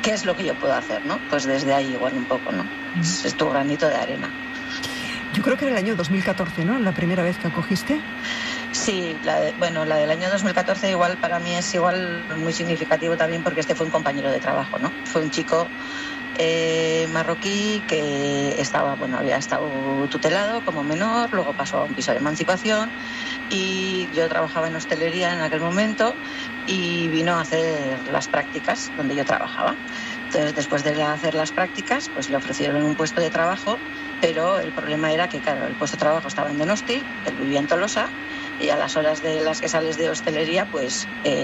¿qué es lo que yo puedo hacer, no? Pues desde ahí igual un poco, ¿no? Es tu granito de arena. Yo creo que era el año 2014, ¿no? La primera vez que acogiste. Sí, la del año 2014 igual para mí es igual muy significativo también porque este fue un compañero de trabajo, ¿no? Fue un chico marroquí que había estado tutelado como menor, luego pasó a un piso de emancipación y yo trabajaba en hostelería en aquel momento y vino a hacer las prácticas donde yo trabajaba. Entonces, después de hacer las prácticas, pues le ofrecieron un puesto de trabajo, pero el problema era que, claro, el puesto de trabajo estaba en Donosti, él vivía en Tolosa, y a las horas de las que sales de hostelería, pues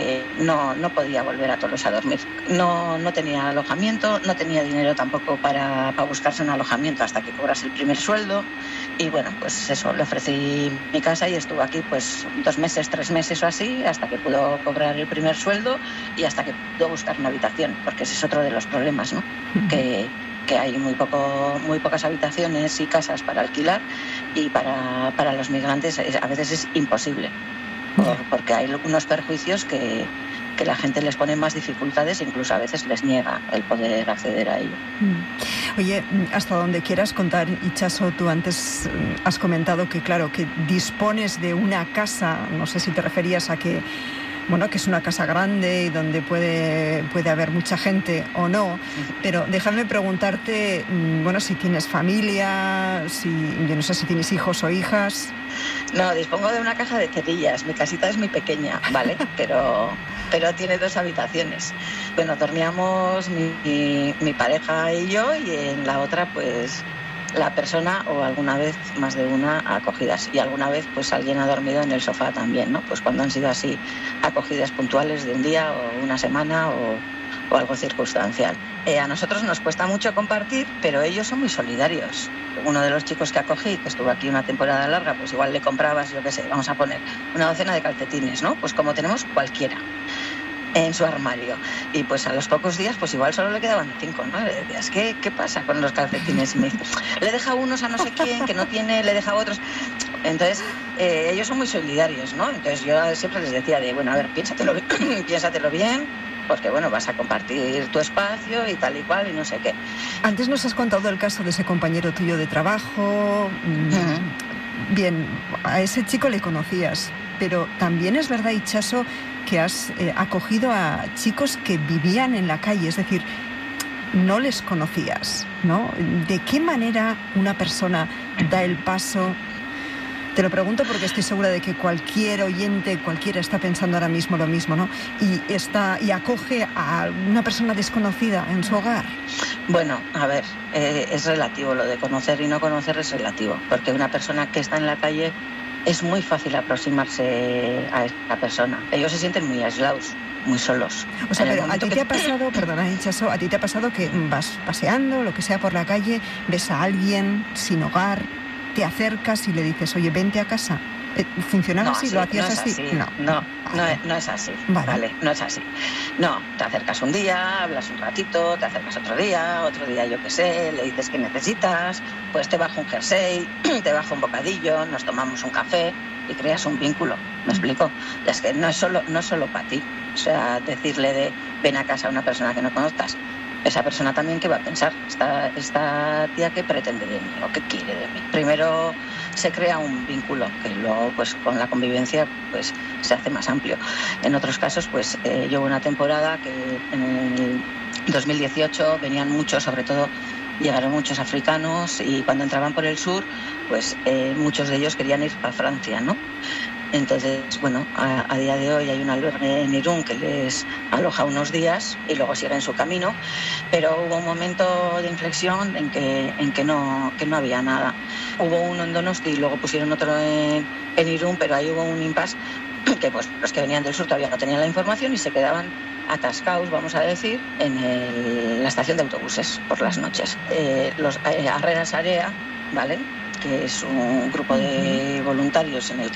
no podía volver a Tolosa a dormir. No tenía alojamiento, no tenía dinero tampoco para buscarse un alojamiento hasta que cobrase el primer sueldo. Y bueno, pues eso, le ofrecí mi casa y estuvo aquí pues 2 meses, 3 meses o así, hasta que pudo cobrar el primer sueldo y hasta que pudo buscar una habitación, porque ese es otro de los problemas, ¿no? Que hay muy pocas habitaciones y casas para alquilar y para los migrantes a veces es imposible porque hay unos perjuicios que la gente les pone más dificultades, incluso a veces les niega el poder acceder a ello. Oye, hasta donde quieras contar, Itxaso, tú antes has comentado que claro, que dispones de una casa, no sé si te referías a que que es una casa grande y donde puede haber mucha gente o no, pero déjame preguntarte, si tienes familia, yo no sé si tienes hijos o hijas. No, dispongo de una caja de cerillas, mi casita es muy pequeña, ¿vale? pero tiene 2 habitaciones. Bueno, dormíamos mi pareja y yo, y en la otra pues la persona o alguna vez más de una acogidas, y alguna vez pues alguien ha dormido en el sofá también, ¿no? Pues cuando han sido así acogidas puntuales de un día o una semana o algo circunstancial. A nosotros nos cuesta mucho compartir, pero ellos son muy solidarios. Uno de los chicos que acogí, que estuvo aquí una temporada larga, pues igual le comprabas, yo qué sé, vamos a poner una docena de calcetines, ¿no? Pues como tenemos cualquiera en su armario. Y pues a los pocos días, pues igual solo le quedaban 5, ¿no? Le decías, ¿qué pasa con los calcetines? Y me dice, le deja unos a no sé quién, que no tiene, le deja otros. Entonces, ellos son muy solidarios, ¿no? Entonces yo siempre les decía a ver, piénsatelo bien, porque vas a compartir tu espacio y tal y cual y no sé qué. Antes nos has contado el caso de ese compañero tuyo de trabajo. Bien, a ese chico le conocías, pero también es verdad, Itxaso, que has acogido a chicos que vivían en la calle, es decir, no les conocías, ¿no? ¿De qué manera una persona da el paso? Te lo pregunto porque estoy segura de que cualquier oyente, cualquiera está pensando ahora mismo lo mismo, ¿no? Y acoge a una persona desconocida en su hogar. Bueno, a ver, es relativo, lo de conocer y no conocer es relativo, porque una persona que está en la calle es muy fácil aproximarse a esta persona. Ellos se sienten muy aislados, muy solos. O sea, pero a ti te ha pasado, perdona, Itxaso, a ti te ha pasado que vas paseando, lo que sea, por la calle, ves a alguien sin hogar, te acercas y le dices, oye, vente a casa. ¿Funcionaba así? ¿Lo hacías así? No es así. Vale, no es así. No, te acercas un día, hablas un ratito, te acercas otro día yo qué sé, le dices que necesitas, pues te bajo un jersey, te bajo un bocadillo, nos tomamos un café y creas un vínculo. ¿Me explico? Es que no es solo para ti. O sea, decirle de ven a casa a una persona que no conozcas, esa persona también que va a pensar, esta tía que pretende de mí o qué quiere de mí. Primero se crea un vínculo que luego pues con la convivencia pues se hace más amplio. En otros casos pues yo hubo una temporada que en el 2018 venían muchos, sobre todo llegaron muchos africanos, y cuando entraban por el sur pues muchos de ellos querían ir para Francia, ¿no? Entonces, a día de hoy hay un albergue en Irún que les aloja unos días y luego siguen su camino, pero hubo un momento de inflexión en que no había nada. Hubo uno en Donosti y luego pusieron otro en Irún, pero ahí hubo un impasse que pues los que venían del sur todavía no tenían la información y se quedaban atascados, vamos a decir, en la estación de autobuses por las noches. Los Arreras Area, ¿vale?, que es un grupo de voluntarios en el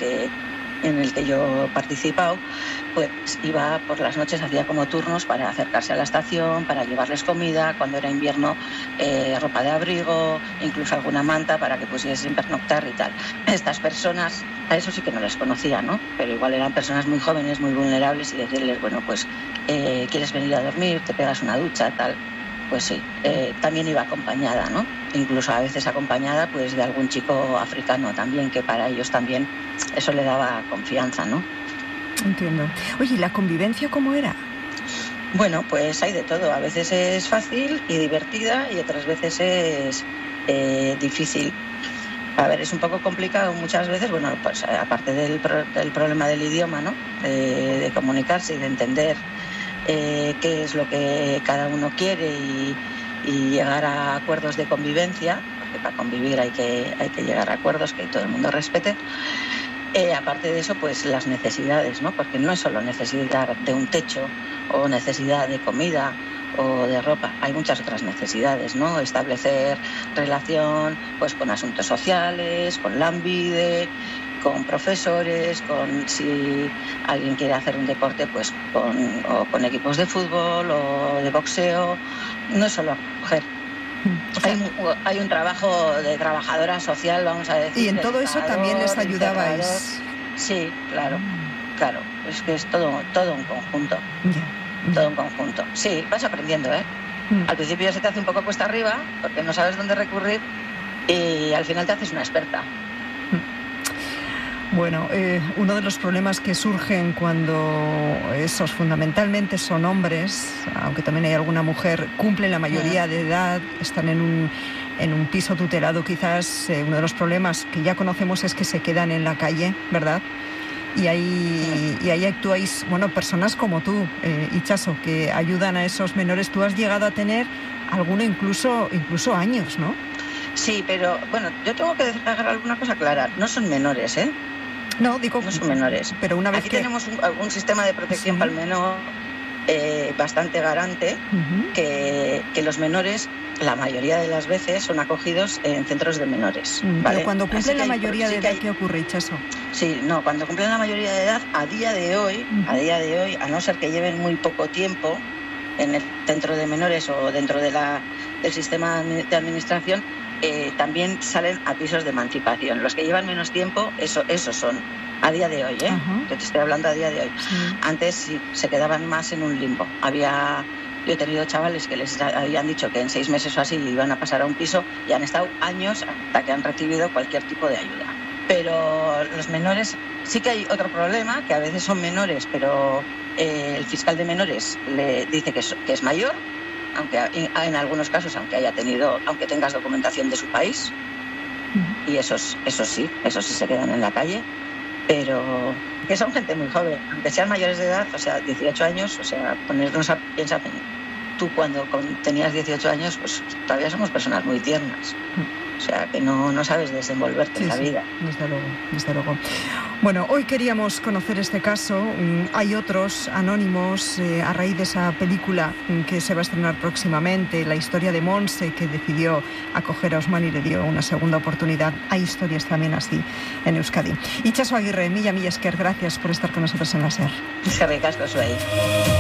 que yo he participado, pues iba por las noches, hacía como turnos para acercarse a la estación, para llevarles comida, cuando era invierno ropa de abrigo, incluso alguna manta para que pudiesen pernoctar y tal. Estas personas, a eso sí que no les conocía, ¿no? Pero igual eran personas muy jóvenes, muy vulnerables, y decirles, ¿quieres venir a dormir? Te pegas una ducha, tal. pues sí, también iba acompañada, ¿no? Incluso a veces acompañada pues de algún chico africano también, que para ellos también eso le daba confianza, ¿no? Entiendo. Oye, ¿y la convivencia cómo era? Bueno, pues hay de todo. A veces es fácil y divertida y otras veces es difícil. A ver, es un poco complicado muchas veces, bueno, pues aparte del problema del idioma, ¿no? De comunicarse y de entender qué es lo que cada uno quiere y llegar a acuerdos de convivencia, porque para convivir hay que llegar a acuerdos que todo el mundo respete. Aparte de eso, pues las necesidades, ¿no? Porque no es solo necesidad de un techo o necesidad de comida o de ropa, hay muchas otras necesidades, ¿no? Establecer relación pues con asuntos sociales, con la AMBIDE, con profesores, con si alguien quiere hacer un deporte, pues con equipos de fútbol o de boxeo. No es solo acoger. O sea, hay un trabajo de trabajadora social, vamos a decir. Y en todo eso también les ayudabais. Sí, claro. Es que es todo un conjunto. Todo un conjunto. Sí, vas aprendiendo, ¿eh? Al principio se te hace un poco cuesta arriba porque no sabes dónde recurrir y al final te haces una experta. Bueno, uno de los problemas que surgen cuando esos fundamentalmente son hombres, aunque también hay alguna mujer, cumplen la mayoría de edad, están en un piso tutelado quizás, uno de los problemas que ya conocemos es que se quedan en la calle, ¿verdad? Y ahí actuáis, bueno, personas como tú, Itxaso, que ayudan a esos menores. Tú has llegado a tener alguno incluso años, ¿no? Sí, pero bueno, yo tengo que dejar alguna cosa clara. No son menores, ¿eh? No, digo, no son menores. Pero una vez aquí tenemos un sistema de protección para el menor bastante garante, que los menores, la mayoría de las veces, son acogidos en centros de menores. ¿Vale? Pero cuando cumplen la mayoría de edad, ¿qué ocurre, Itxaso? Sí, no, cuando cumplen la mayoría de edad, a día de hoy, a no ser que lleven muy poco tiempo en el centro de menores o dentro del sistema de administración, también salen a pisos de emancipación. Los que llevan menos tiempo, esos son a día de hoy, ¿eh? Yo te estoy hablando a día de hoy. Antes sí, se quedaban más en un limbo. Yo he tenido chavales que les habían dicho que en 6 meses o así iban a pasar a un piso y han estado años hasta que han recibido cualquier tipo de ayuda. Pero los menores, sí que hay otro problema, que a veces son menores, pero el fiscal de menores le dice que es mayor, aunque en algunos casos, aunque tengas documentación de su país, y esos sí se quedan en la calle, pero que son gente muy joven, aunque sean mayores de edad, o sea, 18 años, o sea, ponernos a pensar, tú cuando tenías 18 años, pues todavía somos personas muy tiernas. O sea, que no sabes desenvolverte en la vida. Desde luego. Bueno, hoy queríamos conocer este caso. Hay otros anónimos a raíz de esa película que se va a estrenar próximamente, la historia de Montse, que decidió acoger a Ousmane y le dio una segunda oportunidad. Hay historias también así en Euskadi. Itxaso Aguirre, mila esker, gracias por estar con nosotros en la SER. Eskerrik asko zuei.